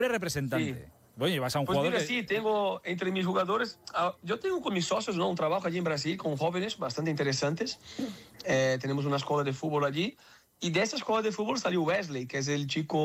representante. Sí. Oye, vas a un Pues jugador mira, que... sí, tengo entre mis jugadores, yo tengo con mis socios, ¿no? Un trabajo allí en Brasil con jóvenes bastante interesantes. Tenemos una escuela de fútbol allí y de esa escuela de fútbol salió Wesley, que es el chico